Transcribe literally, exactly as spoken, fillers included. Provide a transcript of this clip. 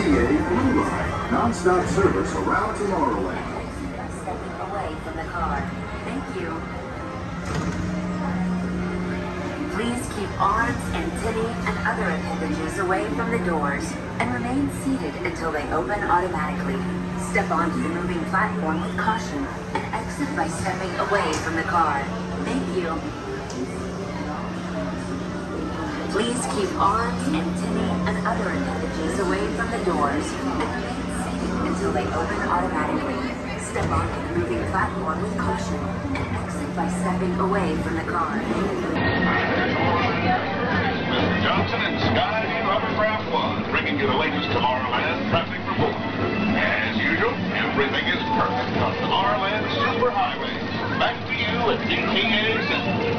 A Blue Line, non-stop service around Tomorrowland. Stepping away from the car. Thank you. Please keep arms, antennae, and other appendages away from the doors and remain seated until they open automatically. Step onto the moving platform with caution and exit by stepping away from the car. Thank you. Please keep arms, antennae, and other appendages away from the doors and remain seated until they open automatically. Step onto the moving platform with caution and exit by stepping away from the car. Mister Johnson and Sky Hovercraft One, bringing you the latest Tomorrowland traffic report. As usual, everything is perfect on Tomorrowland Superhighway. Back to you at D T A.